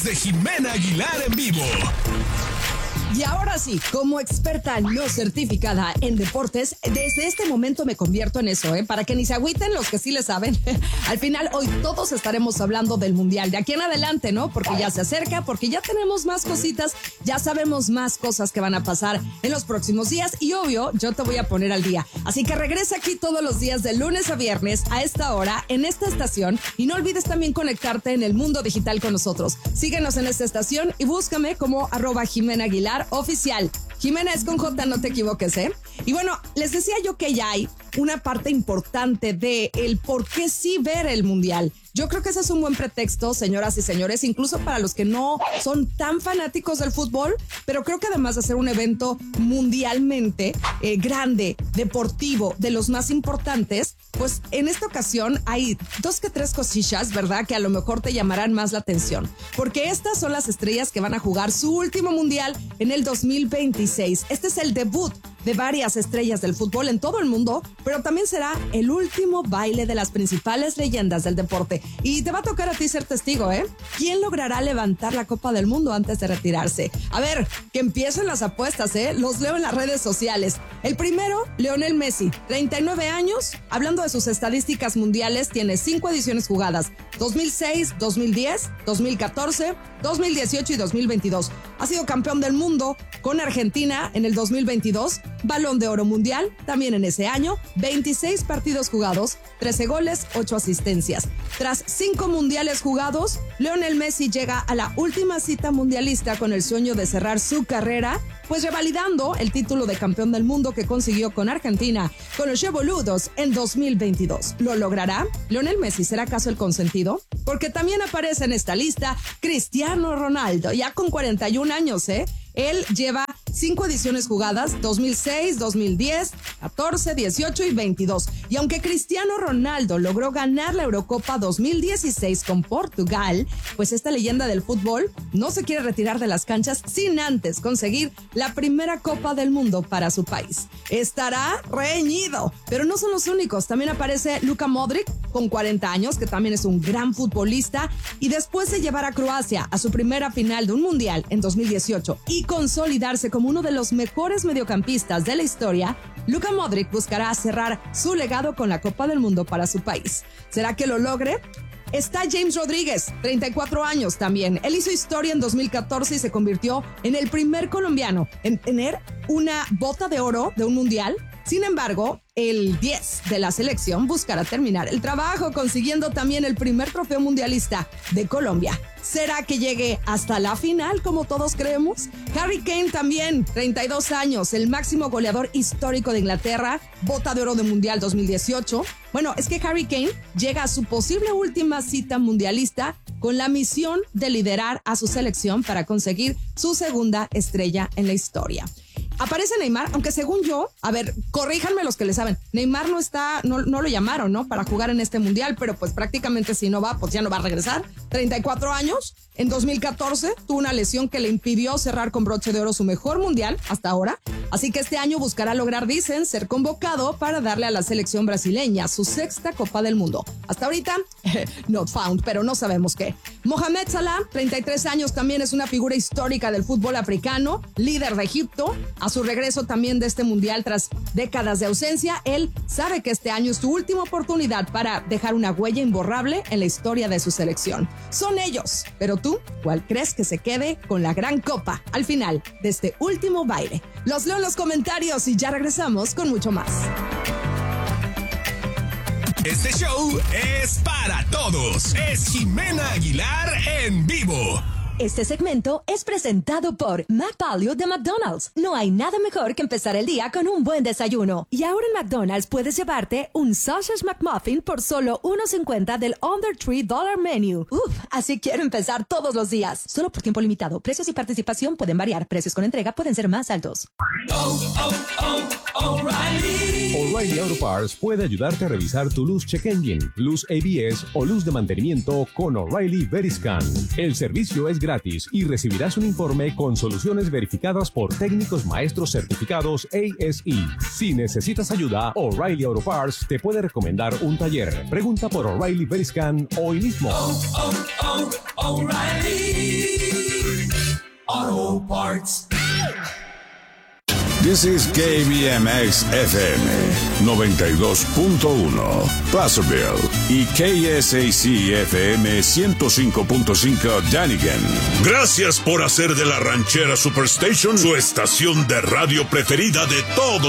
De Jimena Aguilar en vivo. Y ahora sí, como experta no certificada en deportes, desde este momento me convierto en eso, para que ni se agüiten los que sí le saben. Al final, hoy todos estaremos hablando del Mundial. De aquí en adelante, ¿no? Porque ya se acerca, porque ya tenemos más cositas, ya sabemos más cosas que van a pasar en los próximos días y obvio, yo te voy a poner al día. Así que regresa aquí todos los días de lunes a viernes a esta hora, en esta estación, y no olvides también conectarte en el mundo digital con nosotros. Síguenos en esta estación y búscame como @Jimena Aguilar oficial. Jimena es con J, no te equivoques, ¿eh? Y bueno, les decía yo que ya hay una parte importante de el por qué sí ver el Mundial. Yo creo que ese es un buen pretexto, señoras y señores, incluso para los que no son tan fanáticos del fútbol, pero creo que además de ser un evento mundialmente grande, deportivo, de los más importantes, pues en esta ocasión hay 2 que 3 cosillas, ¿verdad?, que a lo mejor te llamarán más la atención, porque estas son las estrellas que van a jugar su último Mundial en el 2026. Este es el debut de varias estrellas del fútbol en todo el mundo, pero también será el último baile de las principales leyendas del deporte. Y te va a tocar a ti ser testigo, ¿eh? ¿Quién logrará levantar la Copa del Mundo antes de retirarse? A ver, que empiecen las apuestas, ¿eh? Los leo en las redes sociales. El primero, Lionel Messi, 39 años. Hablando de sus estadísticas mundiales, tiene 5 ediciones jugadas: 2006, 2010, 2014, 2018 y 2022. Ha sido campeón del mundo con Argentina en el 2022, Balón de Oro Mundial también en ese año, 26 partidos jugados, 13 goles, 8 asistencias. Tras 5 mundiales jugados, Lionel Messi llega a la última cita mundialista con el sueño de cerrar su carrera, pues revalidando el título de campeón del mundo que consiguió con Argentina con los Cheboludos en 2022. ¿Lo logrará? ¿Lionel Messi será acaso el consentido? Porque también aparece en esta lista Cristiano Ronaldo, ya con 41 años, ¿eh? Él lleva 5 ediciones jugadas, 2006, 2010, 14, 18 y 22. Y aunque Cristiano Ronaldo logró ganar la Eurocopa 2016 con Portugal, pues esta leyenda del fútbol no se quiere retirar de las canchas sin antes conseguir la primera Copa del Mundo para su país. Estará reñido, pero no son los únicos. También aparece Luka Modric con 40 años, que también es un gran futbolista, y después de llevar a Croacia a su primera final de un mundial en 2018 y consolidarse como uno de los mejores mediocampistas de la historia, Luka Modric buscará cerrar su legado con la Copa del Mundo para su país. ¿Será que lo logre? Está James Rodríguez, 34 años también. Él hizo historia en 2014 y se convirtió en el primer colombiano en tener una bota de oro de un mundial. Sin embargo, el 10 de la selección buscará terminar el trabajo, consiguiendo también el primer trofeo mundialista de Colombia. ¿Será que llegue hasta la final, como todos creemos? Harry Kane también, 32 años, el máximo goleador histórico de Inglaterra, bota de oro de Mundial 2018. Bueno, es que Harry Kane llega a su posible última cita mundialista con la misión de liderar a su selección para conseguir su segunda estrella en la historia. Aparece Neymar, aunque según yo, a ver, corríjanme los que le saben, Neymar no lo llamaron, ¿no?, para jugar en este mundial, pero pues prácticamente si no va, pues ya no va a regresar. 34 años, en 2014 tuvo una lesión que le impidió cerrar con broche de oro su mejor mundial hasta ahora, así que este año buscará lograr, dicen, ser convocado para darle a la selección brasileña su 6ª Copa del Mundo. Hasta ahorita, not found, pero no sabemos qué. Mohamed Salah, 33 años, también es una figura histórica del fútbol africano, líder de Egipto. A su regreso también de este mundial tras décadas de ausencia, él sabe que este año es su última oportunidad para dejar una huella imborrable en la historia de su selección. Son ellos, pero tú, ¿cuál crees que se quede con la gran copa al final de este último baile? Los leo en los comentarios y ya regresamos con mucho más. Este show es para todos. Es Jimena Aguilar en vivo. Este segmento es presentado por McPalio de McDonald's. No hay nada mejor que empezar el día con un buen desayuno. Y ahora en McDonald's puedes llevarte un Sausage McMuffin por solo $1.50 del Under $3 Menu. Así quiero empezar todos los días. Solo por tiempo limitado. Precios y participación pueden variar. Precios con entrega pueden ser más altos. O'Reilly Auto Parts puede ayudarte a revisar tu luz check engine, luz ABS o luz de mantenimiento con O'Reilly Veriscan. El servicio es gratis y recibirás un informe con soluciones verificadas por técnicos maestros certificados ASE. Si necesitas ayuda, O'Reilly Auto Parts te puede recomendar un taller. Pregunta por O'Reilly Veriscan hoy mismo. O'Reilly Auto Parts. This is KBMX FM 92.1 Placerville y KSAC FM 105.5 Dunnigan. Gracias por hacer de la Ranchera Superstation su estación de radio preferida de todos